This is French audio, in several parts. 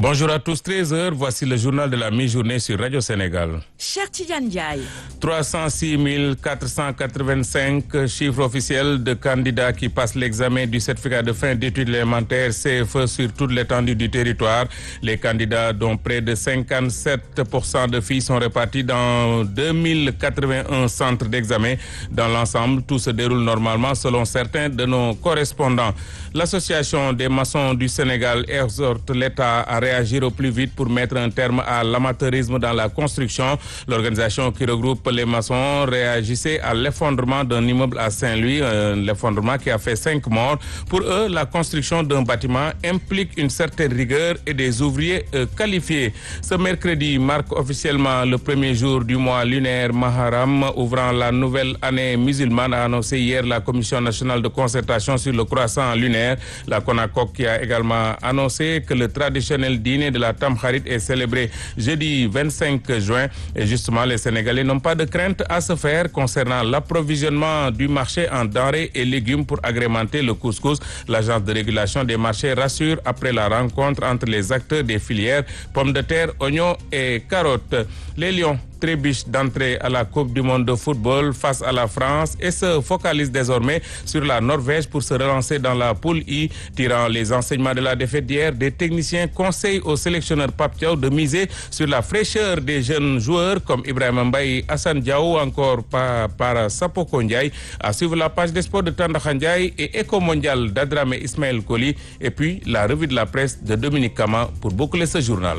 Bonjour à tous, 13h, voici le journal de la mi-journée sur Radio Sénégal. Cheikh Tidiane Ndiaye. 306 485 chiffres officiels de candidats qui passent l'examen du certificat de fin d'études élémentaires CFE sur toute l'étendue du territoire. Les candidats, dont près de 57% de filles, sont répartis dans 2081 centres d'examen. Dans l'ensemble, tout se déroule normalement selon certains de nos correspondants. L'Association des maçons du Sénégal exhorte l'État à réagir au plus vite pour mettre un terme à l'amateurisme dans la construction. L'organisation qui regroupe les maçons réagissait à l'effondrement d'un immeuble à Saint-Louis, l'effondrement qui a fait 5 morts. Pour eux, la construction d'un bâtiment implique une certaine rigueur et des ouvriers qualifiés. Ce mercredi marque officiellement le premier jour du mois lunaire Maharam, ouvrant la nouvelle année musulmane, a annoncé hier la Commission nationale de concertation sur le croissant lunaire. La CONACOC qui a également annoncé que le traditionnel dîner de la Tamkharit est célébré jeudi 25 juin. Et justement, les Sénégalais n'ont pas de crainte à se faire concernant l'approvisionnement du marché en denrées et légumes pour agrémenter le couscous. L'agence de régulation des marchés rassure après la rencontre entre les acteurs des filières pommes de terre, oignons et carottes. Les Lions trébuchent d'entrée à la Coupe du monde de football face à la France et se focalisent désormais sur la Norvège pour se relancer dans la poule I. Tirant les enseignements de la défaite d'hier, des techniciens conseillent au sélectionneur Pape Thiaw de miser sur la fraîcheur des jeunes joueurs comme Ibrahima Mbaye, Hassan Diao ou encore par Sapoko Ndiaye. À suivre la page des sports de Tandakha Ndiaye et Éco Mondial d'Adramé Ismaël Koli, et puis la revue de la presse de Dominique Kama pour boucler ce journal.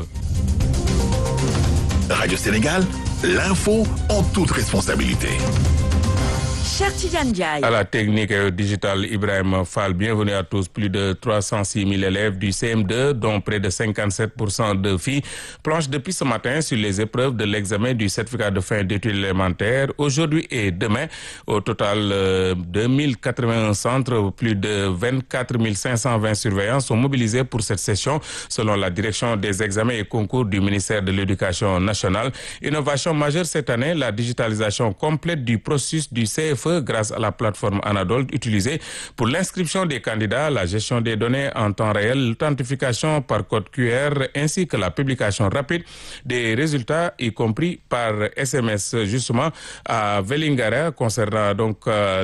Radio Sénégal, l'info en toute responsabilité. Cheikh Tidiane Ndiaye. À la technique et au digital, Ibrahim Fall. Bienvenue à tous. Plus de 306 000 élèves du CM2, dont près de 57% de filles, planchent depuis ce matin sur les épreuves de l'examen du certificat de fin d'études élémentaires aujourd'hui et demain. Au total, 2081 centres, plus de 24 520 surveillants sont mobilisés pour cette session, selon la direction des examens et concours du ministère de l'Éducation nationale. Innovation majeure cette année, la digitalisation complète du processus du CFE grâce à la plateforme Anadol utilisée pour l'inscription des candidats, la gestion des données en temps réel, l'authentification par code QR ainsi que la publication rapide des résultats, y compris par SMS. Justement, à Vélingara, concernant donc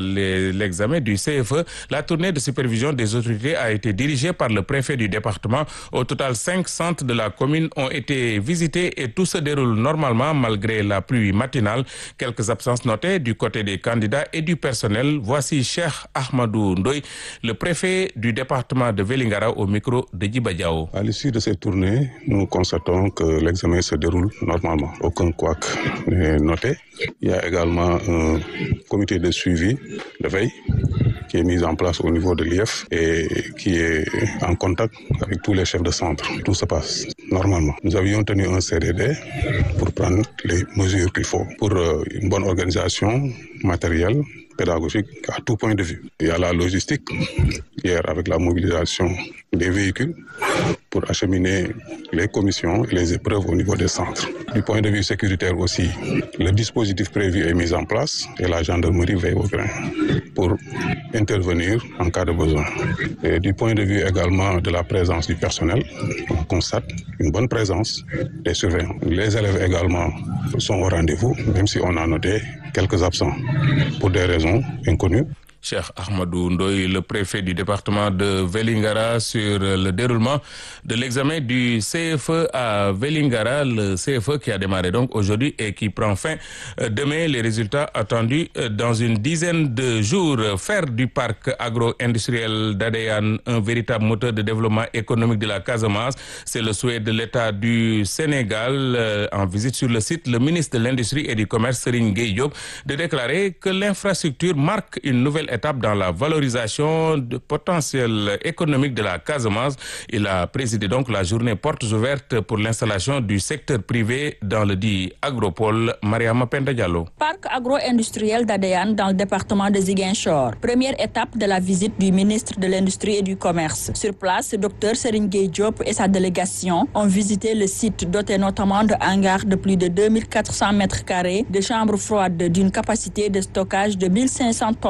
l'examen du CFE, la tournée de supervision des autorités a été dirigée par le préfet du département. Au total, 5 centres de la commune ont été visités et tout se déroule normalement malgré la pluie matinale. Quelques absences notées du côté des candidats et du personnel. Voici Cheikh Ahmadou Ndoye, le préfet du département de Vélingara, au micro de Djiba Diao. À l'issue de cette tournée, nous constatons que l'examen se déroule normalement. Aucun couac n'est noté. Il y a également un comité de suivi de veille qui est mis en place au niveau de l'IEF et qui est en contact avec tous les chefs de centre. Tout se passe normalement. Nous avions tenu un CDD pour prendre les mesures qu'il faut pour une bonne organisation matérielle, pédagogique à tout point de vue. Il y a la logistique, hier avec la mobilisation des véhicules pour acheminer les commissions et les épreuves au niveau des centres. Du point de vue sécuritaire aussi, le dispositif prévu est mis en place et la gendarmerie veille au grain pour intervenir en cas de besoin. Et du point de vue également de la présence du personnel, on constate une bonne présence des surveillants. Les élèves également sont au rendez-vous, même si on a noté quelques absents pour des raisons inconnues. Cheikh Ahmadou Ndoye, le préfet du département de Vélingara, sur le déroulement de l'examen du CFE à Vélingara, le CFE qui a démarré donc aujourd'hui et qui prend fin demain. Les résultats attendus dans une dizaine de jours. Faire du parc agro-industriel d'Adéane un véritable moteur de développement économique de la Casamance, c'est le souhait de l'État du Sénégal. En visite sur le site, le ministre de l'Industrie et du Commerce, Serigne Gueye Diop, de déclarer que l'infrastructure marque une nouvelle étape dans la valorisation du potentiel économique de la Casamance. Il a présidé donc la journée portes ouvertes pour l'installation du secteur privé dans le dit agropole. Mariama Penda Diallo. Parc agro-industriel d'Adéane dans le département de Ziguinchor. Première étape de la visite du ministre de l'Industrie et du Commerce. Sur place, le docteur Serigne Gueye Diop et sa délégation ont visité le site doté notamment de hangars de plus de 2400 mètres carrés, de chambres froides d'une capacité de stockage de 1500 tonnes et d'un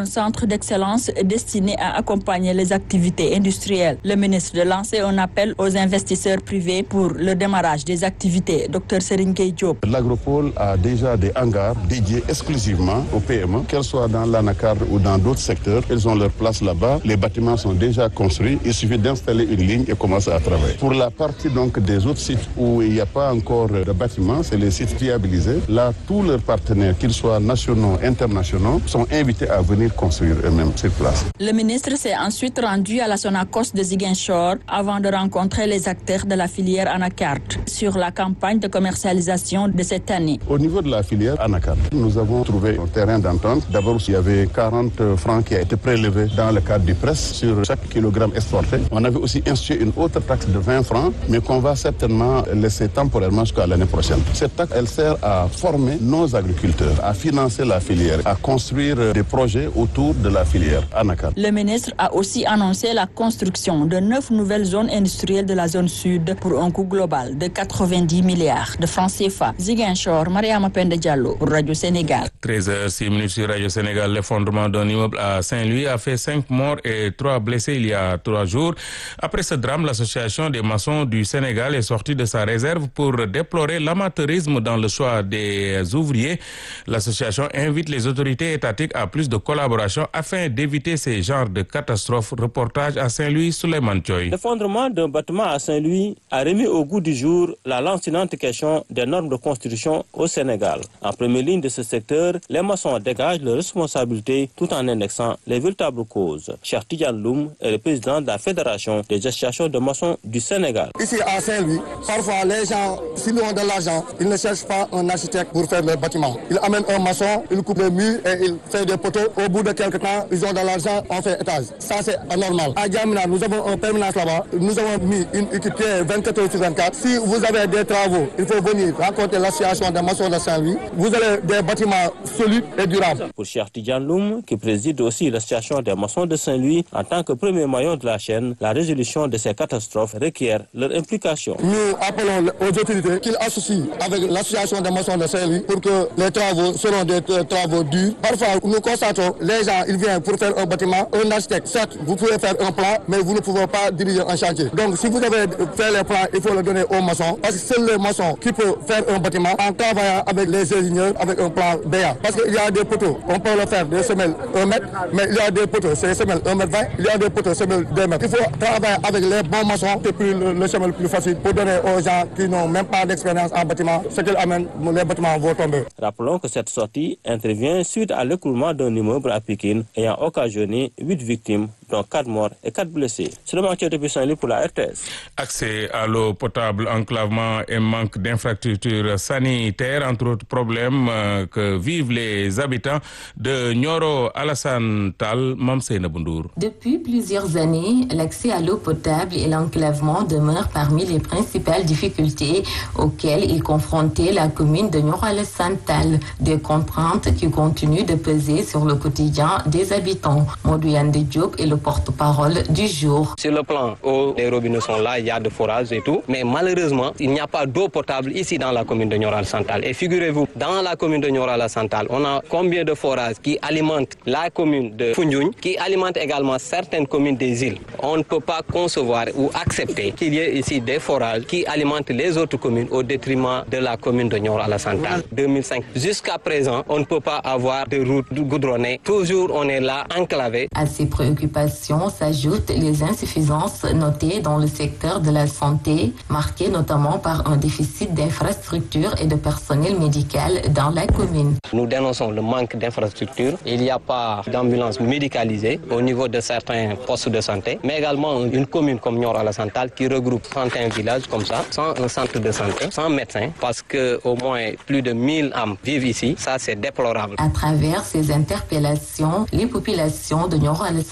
centre d'excellence destiné à accompagner les activités industrielles. Le ministre de lancer un appel aux investisseurs privés pour le démarrage des activités. Dr Serigne Gueye Diop. L'agropole a déjà des hangars dédiés exclusivement aux PME, qu'elles soient dans l'anacarde ou dans d'autres secteurs. Elles ont leur place là-bas. Les bâtiments sont déjà construits. Il suffit d'installer une ligne et commencer à travailler. Pour la partie donc des autres sites où il n'y a pas encore de bâtiments, c'est les sites viabilisés. Là, tous leurs partenaires, qu'ils soient nationaux, internationaux, sont invités à venir construire eux-mêmes sur place. Le ministre s'est ensuite rendu à la Sonacos de Ziguinchor avant de rencontrer les acteurs de la filière anacarde sur la campagne de commercialisation de cette année. Au niveau de la filière anacarde, nous avons trouvé un terrain d'entente. D'abord, il y avait 40 francs qui a été prélevé dans le cadre du presse sur chaque kilogramme exporté. On avait aussi institué une autre taxe de 20 francs, mais qu'on va certainement laisser temporairement jusqu'à l'année prochaine. Cette taxe, elle sert à former nos agriculteurs, à financer la filière, à construire des projets autour de la filière anacarde. Le ministre a aussi annoncé la construction de 9 nouvelles zones industrielles de la zone sud pour un coût global de 90 milliards de francs CFA. Ziguinchor, Mariama Penda Diallo pour Radio Sénégal. 13h06 sur Radio Sénégal. L'effondrement d'un immeuble à Saint-Louis a fait 5 morts et 3 blessés il y a 3 jours. Après ce drame, l'association des maçons du Sénégal est sortie de sa réserve pour déplorer l'amateurisme dans le choix des ouvriers. L'association invite les autorités étatiques à plus de collaboration afin d'éviter ces genres de catastrophes. Reportage à Saint-Louis, Souleymane Thioye. L'effondrement d'un bâtiment à Saint-Louis a remis au goût du jour la lancinante question des normes de construction au Sénégal. En première ligne de ce secteur, les maçons dégagent leurs responsabilités tout en indexant les véritables causes. Cheikh Tidiane Loum est le président de la Fédération des associations de maçons du Sénégal. Ici à Saint-Louis, parfois les gens, s'ils ont de l'argent, ils ne cherchent pas un architecte pour faire leur bâtiment. Ils amènent un maçon, ils coupent les murs et ils font des poteaux. Au bout de quelques temps, ils ont de l'argent, on fait étage. Ça, c'est anormal. À Djamena, nous avons un permanence là-bas. Nous avons mis une équipe qui est 24 heures sur 24. Si vous avez des travaux, il faut venir rencontrer l'association des maçons de Saint-Louis. Vous avez des bâtiments solides et durables. Pour Cheikh Tidiane Loum, qui préside aussi l'association des maçons de Saint-Louis, en tant que premier maillon de la chaîne, la résolution de ces catastrophes requiert leur implication. Nous appelons aux autorités qu'ils associent avec l'association des maçons de Saint-Louis pour que les travaux seront des travaux durs. Parfois, nous constatons, les gens, ils viennent pour faire un bâtiment, un architecte, certes, vous pouvez faire un plan, mais vous ne pouvez pas diriger un chantier. Donc, si vous avez fait les plans, il faut le donner aux maçons, parce que c'est les maçons qui peuvent faire un bâtiment en travaillant avec les ingénieurs, avec un plan BA. Parce qu'il y a des poteaux, on peut le faire des semelles 1 mètre, mais il y a des poteaux, c'est des semelles 1 mètre 20, il y a des poteaux, semelles 2 mètres. Il faut travailler avec les bons maçons, c'est plus le chemin le plus facile pour donner aux gens qui n'ont même pas d'expérience en bâtiment, ce qu'ils amènent, les bâtiments vont tomber. Rappelons que cette sortie intervient suite à l'écroulement d'un immeuble à Pikine ayant occasionné 8 victimes, dont 4 morts et 4 blessés. C'est le match depuis Saint-Louis pour la RTS. Accès à l'eau potable, enclavement et manque d'infrastructures sanitaires, entre autres problèmes que vivent les habitants de Nioro Alassane Tall, Mamseyna Bundour. Depuis plusieurs années, l'accès à l'eau potable et l'enclavement demeurent parmi les principales difficultés auxquelles est confrontée la commune de Nioro Alassane Tall. Des contraintes qui continuent de peser sur le quotidien des habitants. Modou Yande Diop est le porte-parole du jour. Sur le plan eau, les robinets sont là, il y a de forages et tout, mais malheureusement, il n'y a pas d'eau potable ici dans la commune de Nioro Alassane Tall. Et figurez-vous, dans la commune de Nioro Alassane Tall, on a combien de forages qui alimentent la commune de Foundiougne, qui alimentent également certaines communes des îles. On ne peut pas concevoir ou accepter qu'il y ait ici des forages qui alimentent les autres communes au détriment de la commune de Nioro Alassane Tall. 2005. Jusqu'à présent, on ne peut pas avoir de routes goudronnées. Toujours, on est là, enclavé. À ces préoccupations s'ajoutent les insuffisances notées dans le secteur de la santé, marquées notamment par un déficit d'infrastructures et de personnel médical dans la commune. Nous dénonçons le manque d'infrastructures. Il n'y a pas d'ambulance médicalisée au niveau de certains postes de santé, mais également une commune comme Nioro Alassane Tall qui regroupe 31 villages comme ça, sans un centre de santé, sans médecin, parce que au moins plus de 1000 âmes vivent ici. Ça, c'est déplorable. À travers ces interpellations, les populations de Nioro Alassane Tall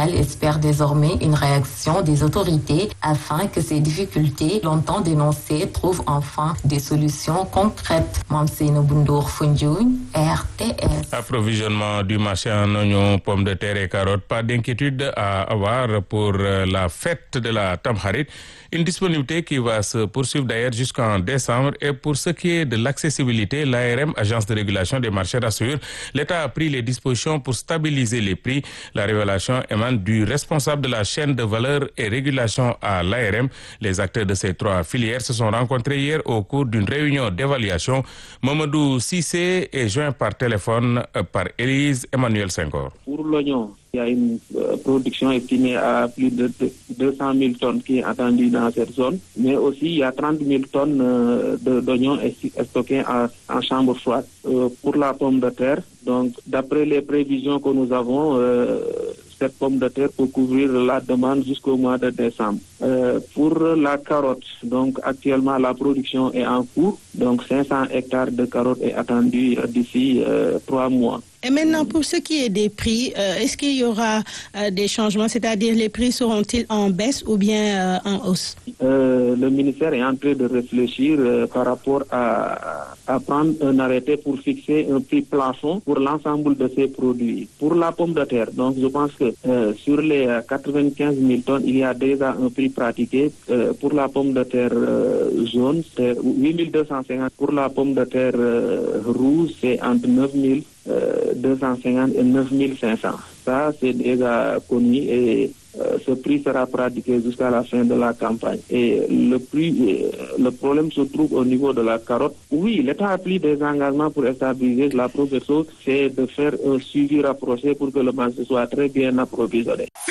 Santal espère désormais une réaction des autorités afin que ces difficultés longtemps dénoncées trouvent enfin des solutions concrètes. Mamseno Bundour Foundiougne, RTS. Approvisionnement du marché en oignons, pommes de terre et carottes, pas d'inquiétude à avoir pour la fête de la Tamkharit. Une disponibilité qui va se poursuivre d'ailleurs jusqu'en décembre. Et pour ce qui est de l'accessibilité, l'ARM, Agence de régulation des marchés, rassure, l'État a pris les dispositions pour stabiliser les prix. La révélation émane du responsable de la chaîne de valeur et régulation à l'ARM. Les acteurs de ces trois filières se sont rencontrés hier au cours d'une réunion d'évaluation. Mamadou Cissé est joint par téléphone par Élise Emmanuel Senghor. Pour l'oignon, il y a une production estimée à plus de 200 000 tonnes qui est attendue dans cette zone, mais aussi il y a 30 000 tonnes d'oignons stockés en chambre froide. Pour la pomme de terre, donc d'après les prévisions que nous avons, cette pomme de terre pour couvrir la demande jusqu'au mois de décembre. Pour la carotte, donc actuellement la production est en cours, donc 500 hectares de carottes est attendu d'ici 3 mois. Et maintenant, pour ce qui est des prix, est-ce qu'il y aura des changements, c'est-à-dire les prix seront-ils en baisse ou bien en hausse? Le ministère est en train de réfléchir par rapport à prendre un arrêté pour fixer un prix plafond pour l'ensemble de ces produits. Pour la pomme de terre, donc je pense que sur les 95 000 tonnes, il y a déjà un prix pratiqué. Pour la pomme de terre jaune, c'est 8 250. Pour la pomme de terre rouge, c'est entre 9 250 et 9 500. Ça, c'est déjà connu et ce prix sera pratiqué jusqu'à la fin de la campagne. Et le problème se trouve au niveau de la carotte. Oui, l'État a pris des engagements pour stabiliser. La première chose, c'est de faire un suivi rapproché pour que le marché soit très bien approvisionné.